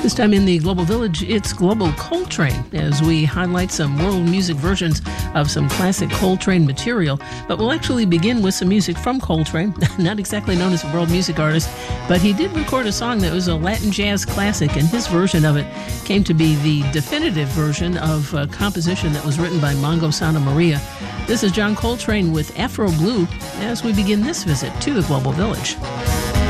This time in the Global Village, it's Global Coltrane as we highlight some world music versions of some classic Coltrane material. But we'll actually begin with some music from Coltrane, not exactly known as a world music artist, but he did record a song that was a Latin jazz classic, and his version of it came to be the definitive version of a composition that was written by Mongo Santa Maria. This is John Coltrane with Afro Blue as we begin this visit to the Global Village.